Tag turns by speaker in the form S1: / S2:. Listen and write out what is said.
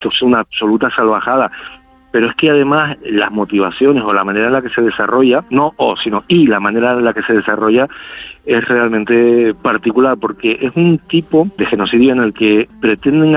S1: esto es una absoluta salvajada. Pero es que además las motivaciones o la manera en la que se desarrolla, y la manera en la que se desarrolla es realmente particular, porque es un tipo de genocidio en el que pretenden